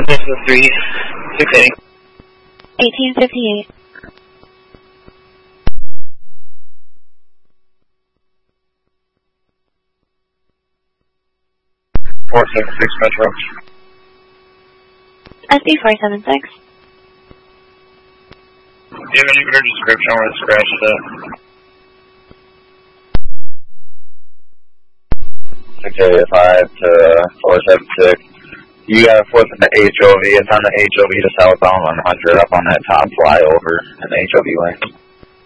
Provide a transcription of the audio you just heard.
This is 368. 1858. Metro. SD476. Do you have any better description where the scratch is at? 685 to 476. You got to flip in the HOV. It's on the HOV to southbound 100 up on that top flyover in the HOV lane.